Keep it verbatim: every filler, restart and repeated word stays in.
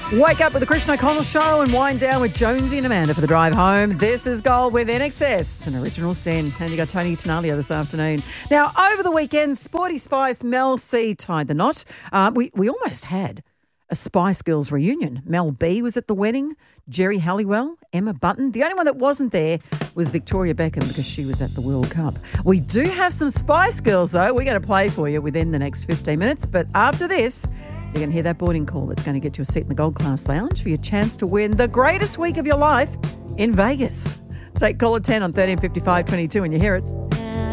Wake up with the Christian O'Connell Show and wind down with Jonesy and Amanda for the drive home. This is Gold with N X S, an original sin. And you got Tony Tenalia this afternoon. Now, over the weekend, Sporty Spice Mel C tied the knot. Uh, we, we almost had a Spice Girls reunion. Mel B was at the wedding, Jerry Halliwell, Emma Button. The only one that wasn't there was Victoria Beckham because she was at the World Cup. We do have some Spice Girls, though. We're going to play for you within the next fifteen minutes. But after this, you're going to hear that boarding call that's going to get you a seat in the Gold Class Lounge for your chance to win the greatest week of your life in Vegas. Take caller ten on thirteen fifty-five twenty-two and you hear it.